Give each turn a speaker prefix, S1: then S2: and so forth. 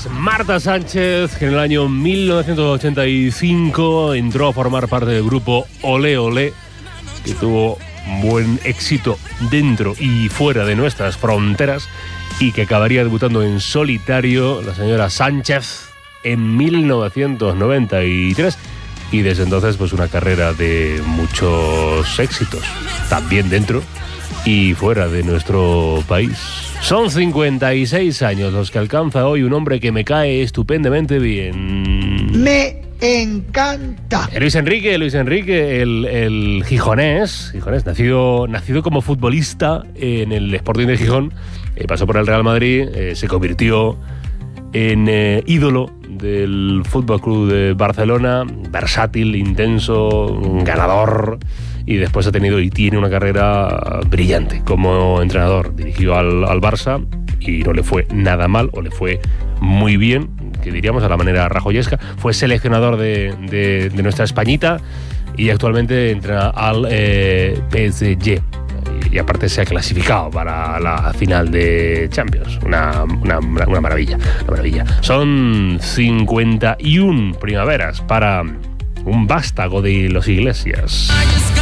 S1: es Marta Sánchez, que en el año 1985 entró a formar parte del grupo Olé Olé, que tuvo buen éxito dentro y fuera de nuestras fronteras y que acabaría debutando en solitario la señora Sánchez en 1993 y desde entonces pues una carrera de muchos éxitos, también dentro y fuera de nuestro país. Son 56 años los que alcanza hoy un hombre que me cae estupendamente bien.
S2: Me encanta.
S1: Luis Enrique, el gijonés, nacido como futbolista en el Sporting de Gijón, pasó por el Real Madrid, se convirtió en ídolo del Fútbol Club de Barcelona, versátil, intenso, ganador, y después ha tenido y tiene una carrera brillante como entrenador. Dirigió al Barça y no le fue nada mal, o le fue muy bien, que diríamos a la manera rajoyesca. Fue seleccionador de nuestra Españita y actualmente entrena al PSG. Y aparte se ha clasificado para la final de Champions. Una maravilla, una maravilla. Son 51 primaveras para un vástago de los Iglesias.